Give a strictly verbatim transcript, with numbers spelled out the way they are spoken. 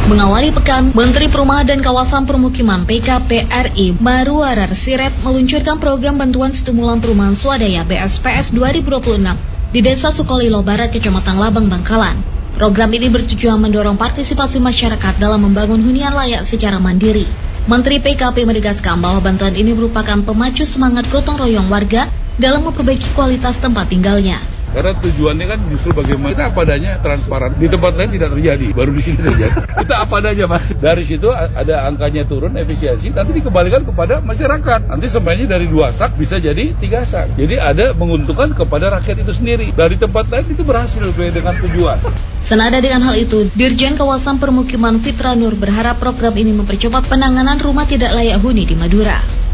Mengawali pekan, Menteri Perumahan dan Kawasan Permukiman P K P R I Maruarar Sirait meluncurkan program bantuan stimulan perumahan swadaya B S P S dua ribu dua puluh enam di Desa Sukolilo Barat, Kecamatan Labang, Bangkalan. Program ini bertujuan mendorong partisipasi masyarakat dalam membangun hunian layak secara mandiri. Menteri P K P menegaskan bahwa bantuan ini merupakan pemacu semangat gotong royong warga dalam memperbaiki kualitas tempat tinggalnya. Karena tujuannya kan justru bagaimana kita apa adanya, transparan. Di tempat lain tidak terjadi, baru di sini terjadi. Kita apa adanya, Mas. Dari situ ada angkanya turun, efisiensi, nanti dikembalikan kepada masyarakat. Nanti semuanya dari dua sak bisa jadi tiga sak. Jadi ada menguntungkan kepada rakyat itu sendiri. Dari tempat lain itu berhasil dengan tujuan. Senada dengan hal itu, Dirjen Kawasan Permukiman Fitra Nur berharap program ini mempercepat penanganan rumah tidak layak huni di Madura.